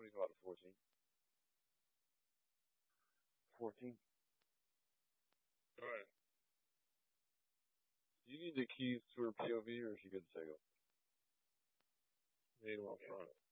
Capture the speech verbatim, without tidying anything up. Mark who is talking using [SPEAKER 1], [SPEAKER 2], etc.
[SPEAKER 1] think about a fourteen. fourteen.
[SPEAKER 2] Alright.
[SPEAKER 1] Do you need the keys for P O V or is she good to go?
[SPEAKER 2] Need them up front.